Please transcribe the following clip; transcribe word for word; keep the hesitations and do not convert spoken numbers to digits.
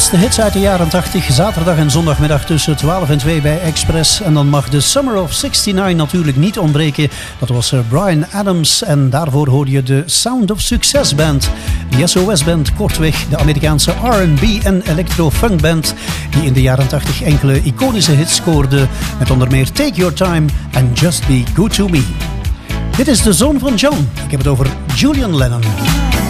beste hits uit de jaren tachtig, zaterdag en zondagmiddag tussen twaalf en twee bij Express. En dan mag de Summer of zestignegentig natuurlijk niet ontbreken. Dat was Bryan Adams en daarvoor hoorde je de Sound of Success Band. De S O S-band, kortweg de Amerikaanse R en B en electro-funk band die in de jaren tachtig enkele iconische hits scoorde met onder meer Take Your Time en Just Be Good To Me. Dit is de zoon van John. Ik heb het over Julian Lennon.